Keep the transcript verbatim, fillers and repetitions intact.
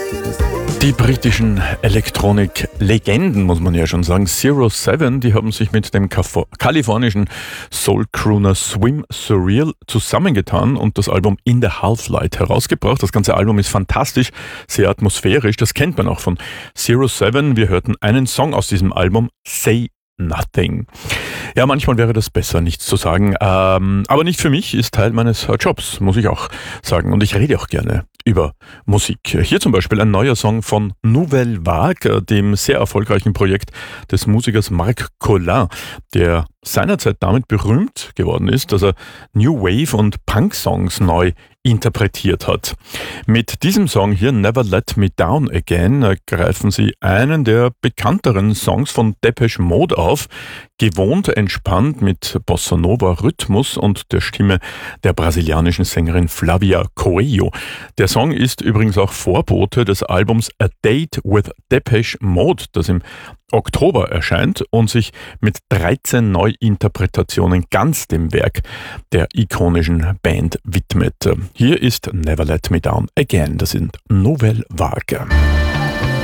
Die britischen Elektronik-Legenden, muss man ja schon sagen, Zero Seven, die haben sich mit dem Kaf- kalifornischen Soul-Crooner Swim Surreal zusammengetan und das Album In the Half-Light herausgebracht. Das ganze Album ist fantastisch, sehr atmosphärisch, das kennt man auch von Zero Seven. Wir hörten einen Song aus diesem Album, Say Nothing. Ja, manchmal wäre das besser, nichts zu sagen. Ähm, aber nicht für mich, ist Teil meines Jobs, muss ich auch sagen. Und ich rede auch gerne über Musik. Hier zum Beispiel ein neuer Song von Nouvelle Vague, dem sehr erfolgreichen Projekt des Musikers Marc Collin, der seinerzeit damit berühmt geworden ist, dass er New Wave und Punk-Songs neu interpretiert hat. Mit diesem Song hier, Never Let Me Down Again, greifen sie einen der bekannteren Songs von Depeche Mode auf, gewohnt entspannt mit Bossa Nova Rhythmus und der Stimme der brasilianischen Sängerin Flavia Coelho. Der Song ist übrigens auch Vorbote des Albums A Date with Depeche Mode, das im Oktober erscheint und sich mit dreizehn Neuinterpretationen ganz dem Werk der ikonischen Band widmet. Hier ist Never Let Me Down Again, das sind Nouvelle Vague.